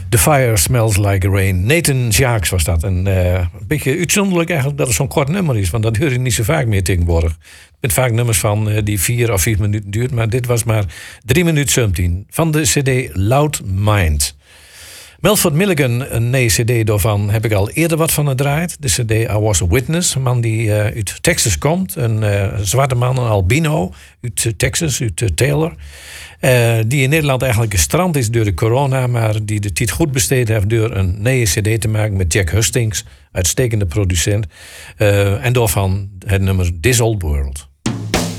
The Fire Smells Like Rain. Nathan Jacques was dat. Een beetje uitzonderlijk eigenlijk dat het zo'n kort nummer is. Want dat hoor je niet zo vaak meer tegenwoordig. Met vaak nummers van die 4 of 5 minuten duurt. Maar dit was maar 3 minuten 17. Van de cd Loud Mind. Melford Milligan, een nieuwe cd daarvan, heb ik al eerder wat van gedraaid. De cd I Was a Witness. Een man die uit Texas komt. Een zwarte man, een albino. Uit Texas, uit Taylor. Die in Nederland eigenlijk gestrand is door de corona, maar die de tijd goed besteed heeft door een nieuwe cd te maken met Jack Hustings, uitstekende producent. En daarvan het nummer This Old World.